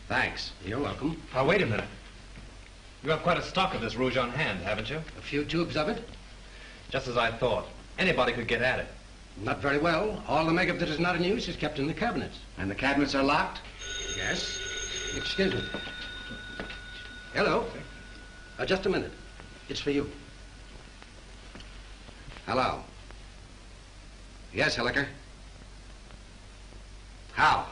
Thanks. You're welcome. Now, wait a minute. You have quite a stock of this rouge on hand, haven't you? A few tubes of it? Just as I thought. Anybody could get at it. Not very well. All the makeup that is not in use is kept in the cabinets. And the cabinets are locked? Yes. Excuse me. Hello. Just a minute. It's for you. Hello. Yes, Hilliker. How?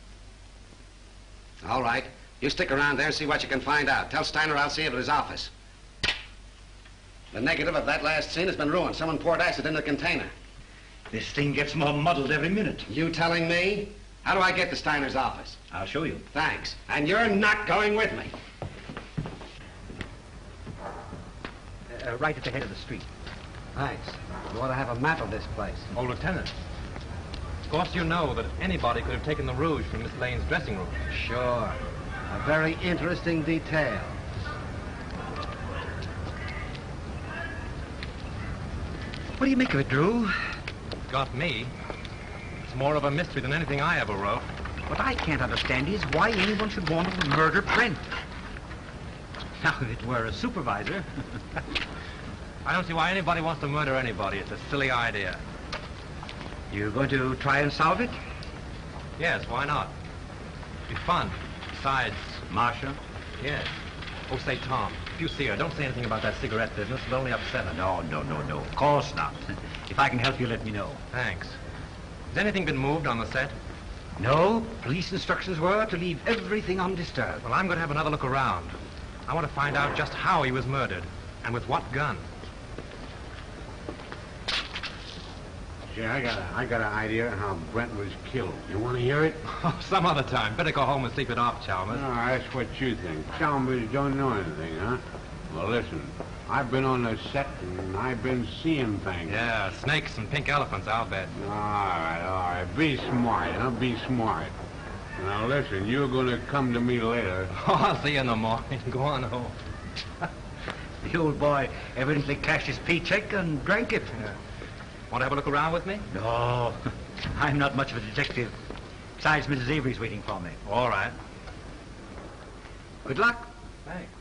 All right. You stick around there and see what you can find out. Tell Steiner I'll see him at his office. The negative of that last scene has been ruined. Someone poured acid in the container. This thing gets more muddled every minute. You telling me? How do I get to Steiner's office? I'll show you. Thanks. And you're not going with me. Right at the head of the street. Thanks. You ought to have a map of this place. Oh, Lieutenant. Of course you know that anybody could have taken the rouge from Miss Lane's dressing room. Sure. A very interesting detail. What do you make of it, Drew? Got me. It's more of a mystery than anything I ever wrote. What I can't understand is why anyone should want to murder Brent. Now, if it were a supervisor... I don't see why anybody wants to murder anybody. It's a silly idea. You going to try and solve it? Yes, why not? It'd be fun. Besides... Marcia? Yes. Oh, say, Tom, if you see her, don't say anything about that cigarette business. It'll only upset her. No. Of course not. If I can help you, let me know. Thanks. Has anything been moved on the set? No. Police instructions were to leave everything undisturbed. Well, I'm going to have another look around. I want to find out just how he was murdered, and with what gun. Yeah, I got an idea how Brent was killed. You want to hear it? Oh, some other time. Better go home and sleep it off, Chalmers. No, that's what you think. Chalmers don't know anything, huh? Well, listen. I've been on the set and I've been seeing things. Yeah, snakes and pink elephants, I'll bet. All right. Be smart, huh? Be smart. Now, listen, you're going to come to me later. Oh, I'll see you in the morning. Go on home. The old boy evidently cashed his paycheck and drank it. Yeah. Want to have a look around with me? No, I'm not much of a detective. Besides, Mrs. Avery's waiting for me. All right. Good luck. Thanks.